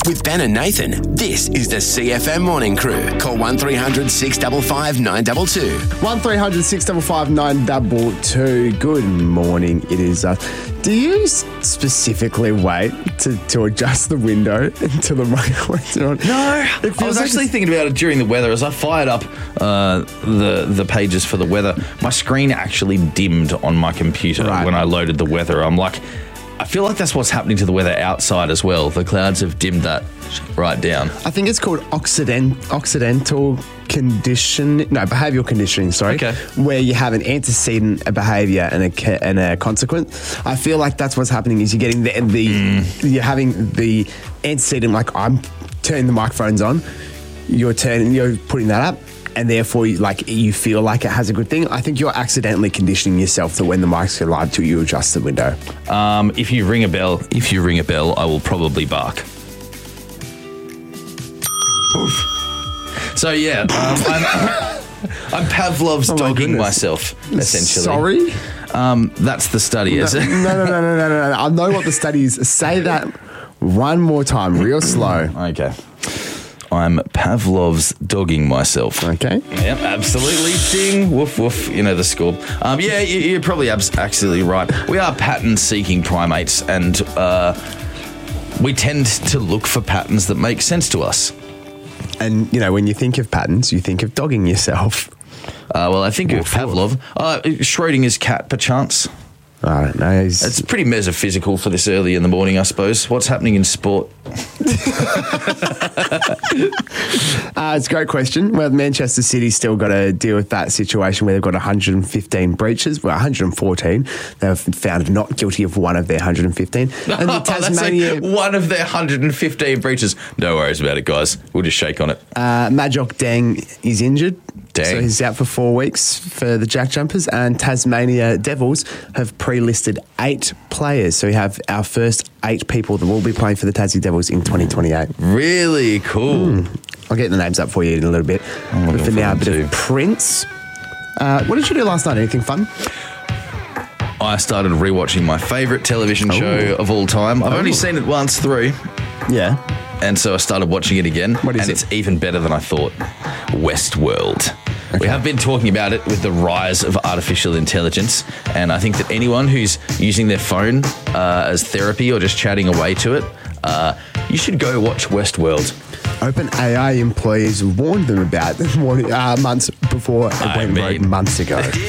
With Ben and Nathan, this is the CFM Morning Crew. Call 1300 655 922. 1300 655 922. Good morning. It is do you specifically wait to adjust the window until the microphone's on? No, I was actually thinking about it during the weather. As I fired up the pages for the weather, my screen actually dimmed on my computer when I loaded the weather. I'm like, I feel like that's what's happening to the weather outside as well. The clouds have dimmed that right down. I think it's called behavioural conditioning, Okay. where you have an antecedent, a behaviour and a consequence. I feel like that's what's happening is you're getting you're having the antecedent, like I'm turning the microphones on, you're putting that up, and therefore you feel like it has a good thing. I think you're accidentally conditioning yourself to when the mics go live till you adjust the window. If you ring a bell, I will probably bark. Oof. So yeah, I'm Pavlov's dogging myself, essentially. Sorry? That's the study, is it? No. I know what the study is. Say that one more time, real slow. Okay. I'm Pavlov's dogging myself. Okay. Yep, absolutely. Ding. Woof, woof. You know the score. Yeah, you're probably absolutely right. We are pattern-seeking primates, and we tend to look for patterns that make sense to us. And, when you think of patterns, you think of dogging yourself. Well, I think of Pavlov. Schrodinger's cat, perchance. I don't know. It's pretty metaphysical for this early in the morning, I suppose. What's happening in sport? It's a great question. Well, Manchester City's still got to deal with that situation where they've got 115 breaches. Well, 114. They've found not guilty of one of their 115. And the Tasmania... That's one of their 115 breaches. No worries about it, guys. We'll just shake on it. Majok Deng is injured. Dang. So he's out for 4 weeks for the Jack Jumpers, and Tasmania Devils have pre-listed 8 players. So we have our first 8 people that will be playing for the Tassie Devils in 2028. Really cool. I'll get the names up for you in a little bit. But for now, a bit of Prince. What did you do last night? Anything fun? I started rewatching my favourite television show of all time. I've only seen it once through. Yeah. And so I started watching it again. What is it? It's even better than I thought. Westworld. Okay. We have been talking about it with the rise of artificial intelligence, and I think that anyone who's using their phone as therapy or just chatting away to it, you should go watch Westworld. OpenAI employees warned them about months before it went rogue months ago.